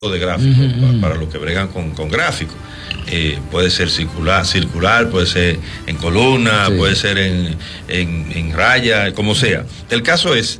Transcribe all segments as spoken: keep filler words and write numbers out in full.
de gráfico, Uh-huh. para, para los que bregan con, con gráficos. Eh, puede ser circular, circular, puede ser en columna, sí. puede ser en, en, en raya, como sea. El caso es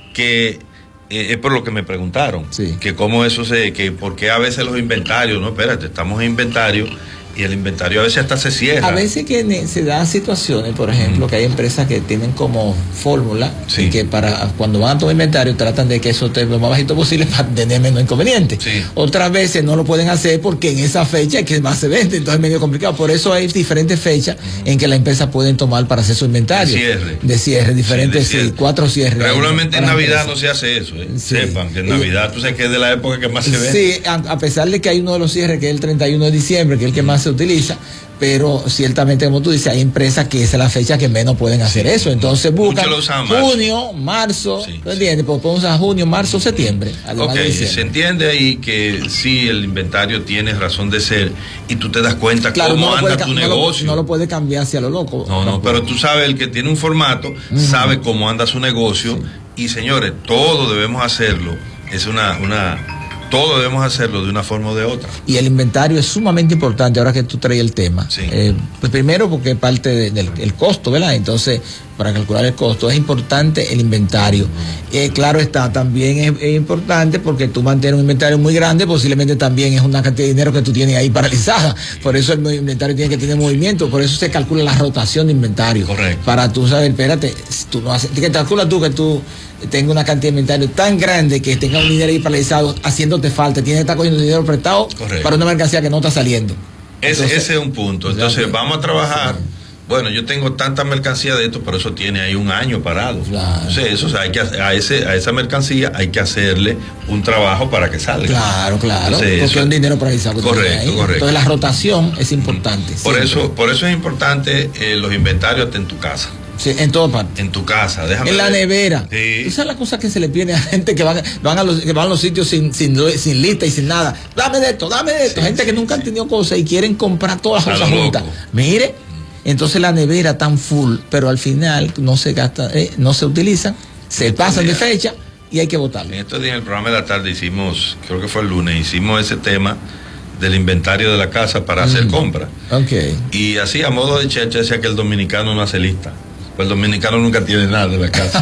que eh, es por lo que me preguntaron, sí. que cómo eso se, que por qué a veces los inventarios, no, espérate, estamos en inventario y el inventario a veces hasta se cierra. A veces que se dan situaciones, por ejemplo, mm. que hay empresas que tienen como fórmula sí. y que para cuando van a tomar inventario tratan de que eso esté lo más bajito posible para tener menos inconvenientes. Sí. Otras veces no lo pueden hacer porque en esa fecha es que más se vende, entonces es medio complicado. Por eso hay diferentes fechas mm. en que las empresas pueden tomar para hacer su inventario. De cierre. De cierre, diferentes, sí, de cierre. sí cuatro cierres. Regularmente en Navidad no se hace eso, ¿eh? Sí. Sepan que en Navidad, tú sabes que es de la época que más se vende. Sí, a, a pesar de que hay uno de los cierres que es el treinta y uno de diciembre, que es el que más se utiliza, pero ciertamente, como tú dices, hay empresas que esa es la fecha que menos pueden hacer sí, eso. Entonces buscan junio, marzo, sí, ¿tú entiendes? Pues podemos usar junio, marzo, septiembre. Ok, se entiende ahí que sí, el inventario tiene razón de ser y tú te das cuenta claro, cómo no anda tu no negocio. Lo, no lo puede cambiar hacia lo loco. No, no, no pero tú sabes, el que tiene un formato uh-huh. sabe cómo anda su negocio sí. y señores, todo debemos hacerlo. Es una... una Todo debemos hacerlo de una forma o de otra. Y el inventario es sumamente importante ahora que tú traes el tema. Sí. Eh, pues primero porque es parte de, del el costo, ¿verdad? Entonces, para calcular el costo es importante el inventario. Eh, claro está, también es, es importante porque tú mantienes un inventario muy grande, posiblemente también es una cantidad de dinero que tú tienes ahí paralizada. Por eso el inventario tiene que tener movimiento, por eso se calcula la rotación de inventario. Correcto. Para tú saber, espérate, tú no haces, que calcula tú que tú tenga una cantidad de inventario tan grande que tenga un dinero ahí paralizado, haciéndote falta, tienes que estar cogiendo dinero prestado Correcto. Para una mercancía que no está saliendo. Ese, Entonces, ese es un punto. Entonces ya, vamos a trabajar. Sí. Bueno, yo tengo tanta mercancía de esto, pero eso tiene ahí un año parado. Claro. Entonces, eso, o sea, hay que, a, ese, a esa mercancía hay que hacerle un trabajo para que salga. Claro, claro. Entonces, porque eso, es un dinero paralizado. Correcto, correcto. Entonces, la rotación es importante. Por eso, por eso es importante eh, los inventarios hasta en tu casa. Sí, en todas partes. En tu casa, déjame En la ver. nevera. Sí. Esa es la cosa que se le viene a gente que van, van, a, los, que van a los sitios sin, sin, sin lista y sin nada. Dame de esto, dame de esto. Sí, gente sí, que nunca sí. han tenido cosas y quieren comprar todas las cosas juntas. Mire, entonces la nevera tan full, pero al final no se gasta, eh, no se utilizan, se pasan de fecha y hay que botarlo. En estos días en el programa de la tarde hicimos, creo que fue el lunes, hicimos ese tema del inventario de la casa para mm. hacer compras. Okay. Y así a modo de checha decía que el dominicano no hace lista. Pues el dominicano nunca tiene nada de la casa.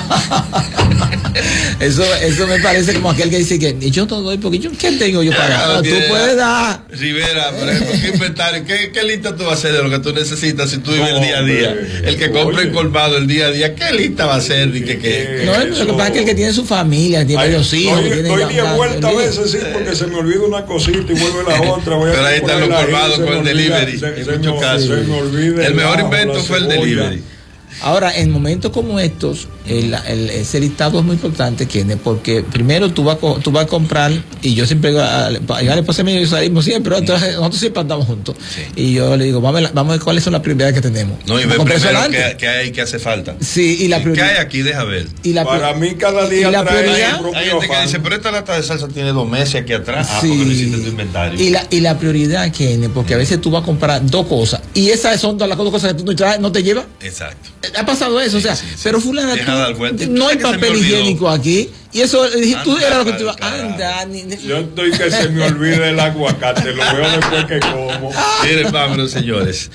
eso eso me parece como aquel que dice que yo te doy porque yo ¿qué tengo yo para no, tú puedes dar. Rivera, por ejemplo, ¿qué inventario? ¿Qué, qué lista tú vas a hacer de lo que tú necesitas si tú vives no, el día a día? Hombre, el que compra en colmado el día a día, ¿qué lista va a hacer? ¿Y qué, qué, no, qué, lo que pasa es que el que tiene su familia, tiene varios hijos. Doy diez vueltas a veces sí, porque se me olvida una cosita y vuelve la otra. Voy Pero ahí están los colmados con el delivery. En muchos casos. El mejor invento fue el delivery. Ahora, en momentos como estos, el, el, ese listado es muy importante, Kenneth, porque primero tú vas, tú vas a comprar, y yo siempre digo, a la esposa mía y yo salimos siempre, entonces nosotros siempre andamos juntos. Sí. Y yo le digo, vamos a, vamos a ver cuáles son las prioridades que tenemos. No, y ver primero qué, qué hay que hace falta. Sí, y la prioridad. ¿Qué hay aquí? Deja ver. Y la, Para mí cada día y la prioridad. Hay, hay gente que dice, pero esta lata de salsa tiene dos meses aquí atrás. Ah, sí. porque necesitas tu inventario. Y la, y la prioridad, Kenneth, porque a veces tú vas a comprar dos cosas, y esas son todas las dos cosas que tú no traes, no te llevas. Exacto. Ha pasado eso, sí, o sea, sí, sí, pero fulana, tú, no hay papel higiénico aquí. Y eso, anda, tú era lo que tú ibas a andar. Yo estoy que se me olvide el aguacate, lo veo después que como. Miren, vámonos, señores.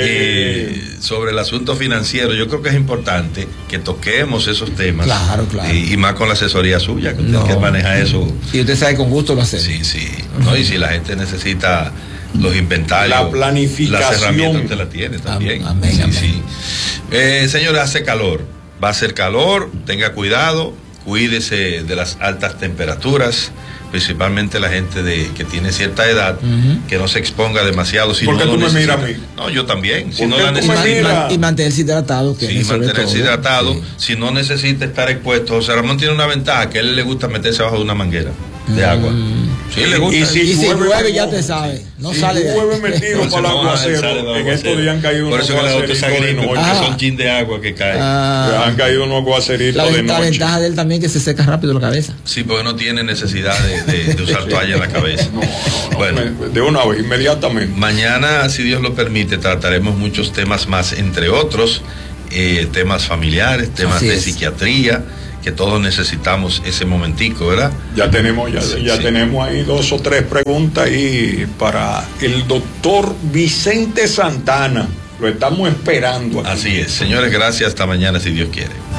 Eh. Eh, sobre el asunto financiero, yo creo que es importante que toquemos esos temas. Claro, claro. Y, y más con la asesoría suya, que usted no. que maneja eso. Y usted sabe, con gusto lo hace. Sí, sí. Uh-huh. ¿No? Y si la gente necesita los inventarios, la planificación, las herramientas usted la tiene también. Amén, sí, amén. Sí. Eh, señores, hace calor. Va a hacer calor, tenga cuidado. Cuídese de las altas temperaturas, principalmente la gente de que tiene cierta edad, uh-huh. que no se exponga demasiado. Si ¿Por qué no tú lo me miras a mí? No, yo también. Si no tú la me necesita. Y mantenerse hidratado. Que sí, mantenerse hidratado. Sí. Si no necesita estar expuesto. José Ramón tiene una ventaja, que a él le gusta meterse abajo de una manguera de uh-huh. agua. Sí, le gusta. Y si, y si llueve, llueve ya te sabe. No si sale. Si llueve metido para el aguacero. En estos días han caído unos aguaceritos. Por eso que los autos que son chin de agua que caen. Ah, han caído unos aguaceritos la, de noche. La ventaja de él también es que se seca rápido la cabeza. Sí, porque no tiene necesidad de, de, de usar toalla en la cabeza. No, no, bueno, de una vez, inmediatamente. Mañana, si Dios lo permite, trataremos muchos temas más, entre otros, eh, temas familiares, temas Así de es. psiquiatría, que todos necesitamos ese momentico, ¿verdad? Ya tenemos, ya, Sí, ya sí. tenemos ahí dos o tres preguntas y para el doctor Vicente Santana. Lo estamos esperando aquí. Así es. Señores, gracias. Hasta mañana, si Dios quiere.